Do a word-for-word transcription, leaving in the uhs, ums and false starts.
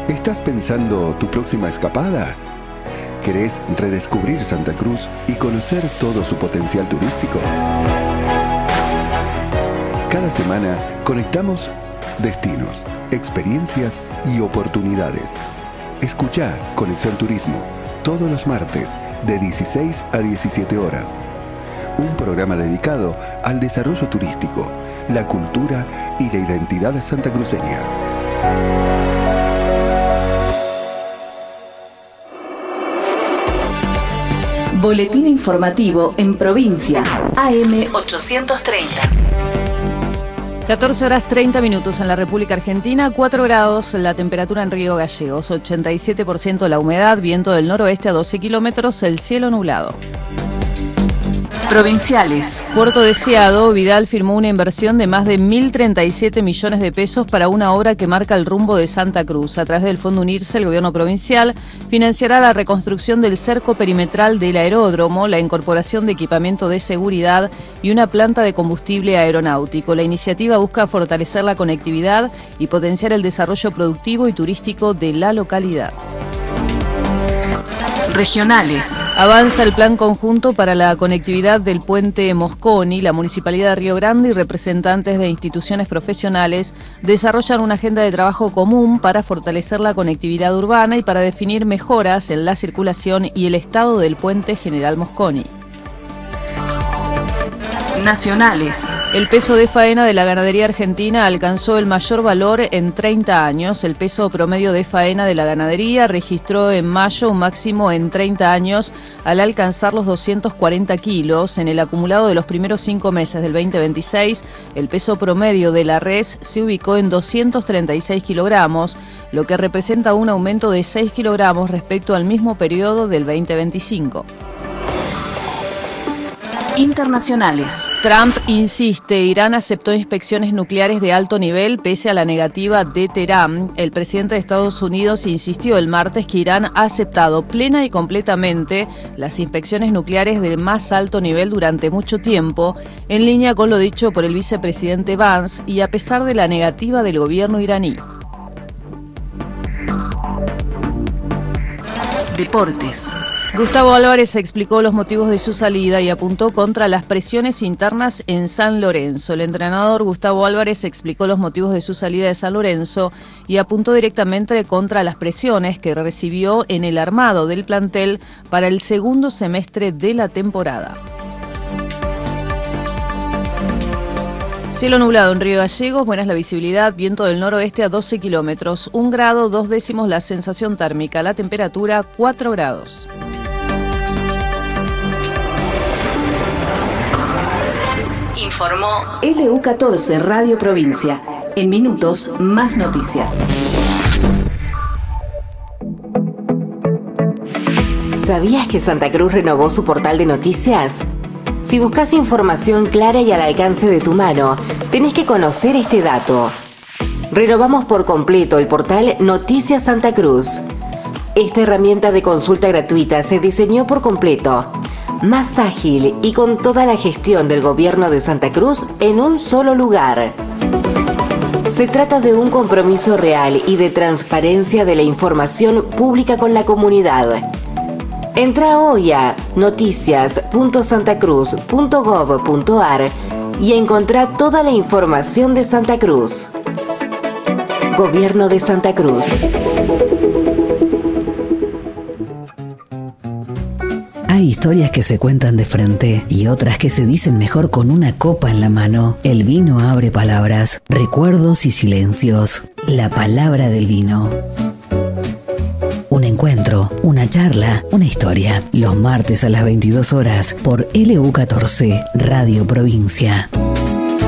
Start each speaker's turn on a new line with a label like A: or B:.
A: ¿Estás pensando tu próxima escapada? ¿Querés redescubrir Santa Cruz y conocer todo su potencial turístico? Cada semana conectamos destinos, experiencias y oportunidades. Escuchá Conexión Turismo todos los martes de dieciséis a diecisiete horas. Un programa dedicado al desarrollo turístico, la cultura y la identidad santacruceña.
B: Boletín informativo en provincia, A M ochocientos treinta.
C: catorce horas treinta minutos en la República Argentina, cuatro grados la temperatura en Río Gallegos, ochenta y siete por ciento la humedad, viento del noroeste a doce kilómetros, el cielo nublado.
B: Provinciales.
C: Puerto Deseado, Vidal firmó una inversión de más de mil treinta y siete millones de pesos para una obra que marca el rumbo de Santa Cruz. A través del Fondo Unirse, el gobierno provincial financiará la reconstrucción del cerco perimetral del aeródromo, la incorporación de equipamiento de seguridad y una planta de combustible aeronáutico. La iniciativa busca fortalecer la conectividad y potenciar el desarrollo productivo y turístico de la localidad.
B: Regionales.
C: Avanza el plan conjunto para la conectividad del puente Mosconi. La Municipalidad de Río Grande y representantes de instituciones profesionales desarrollan una agenda de trabajo común para fortalecer la conectividad urbana y para definir mejoras en la circulación y el estado del puente General Mosconi.
B: Nacionales.
C: El peso de faena de la ganadería argentina alcanzó el mayor valor en treinta años. El peso promedio de faena de la ganadería registró en mayo un máximo en treinta años al alcanzar los doscientos cuarenta kilos. En el acumulado de los primeros cinco meses del veinte veintiséis, el peso promedio de la res se ubicó en doscientos treinta y seis kilogramos, lo que representa un aumento de seis kilogramos respecto al mismo periodo del veinte veinticinco.
B: Internacionales.
C: Trump insiste, Irán aceptó inspecciones nucleares de alto nivel pese a la negativa de Teherán. El presidente de Estados Unidos insistió el martes que Irán ha aceptado plena y completamente las inspecciones nucleares de más alto nivel durante mucho tiempo, en línea con lo dicho por el vicepresidente Vance y a pesar de la negativa del gobierno iraní.
B: Deportes.
C: Gustavo Álvarez explicó los motivos de su salida y apuntó contra las presiones internas en San Lorenzo. El entrenador Gustavo Álvarez explicó los motivos de su salida de San Lorenzo y apuntó directamente contra las presiones que recibió en el armado del plantel para el segundo semestre de la temporada. Cielo nublado en Río Gallegos, buena es la visibilidad, viento del noroeste a doce kilómetros, un grado, dos décimos la sensación térmica, la temperatura cuatro grados.
B: Informó L U catorce Radio Provincia. En minutos, más noticias.
D: ¿Sabías que Santa Cruz renovó su portal de noticias? Si buscas información clara y al alcance de tu mano, tenés que conocer este dato. Renovamos por completo el portal Noticias Santa Cruz. Esta herramienta de consulta gratuita se diseñó por completo, más ágil y con toda la gestión del gobierno de Santa Cruz en un solo lugar. Se trata de un compromiso real y de transparencia de la información pública con la comunidad. Entra hoy a noticias punto santacruz punto gov punto ar y encontrá toda la información de Santa Cruz. Gobierno de Santa Cruz.
E: Hay historias que se cuentan de frente y otras que se dicen mejor con una copa en la mano. El vino abre palabras, recuerdos y silencios. La palabra del vino. Un encuentro, una charla, una historia. Los martes a las veintidós horas por L U catorce Radio Provincia.